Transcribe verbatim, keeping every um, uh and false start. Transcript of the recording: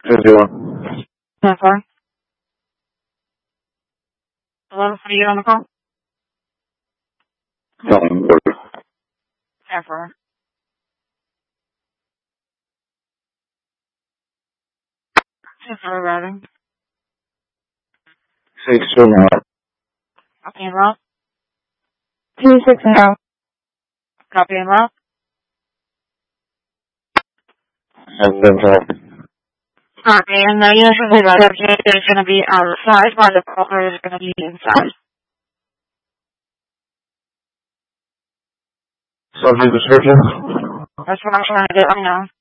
fifty-one. That's fine. Hello, how do you get on the call? Telling order. After. Since we're routing. Six two nine. Copy and route. two six zero. Copy and route. Has been talking. Copy, and the usually the subject is going to be outside while the caller is going to be inside. Subject description? That's what I'm trying to get right now.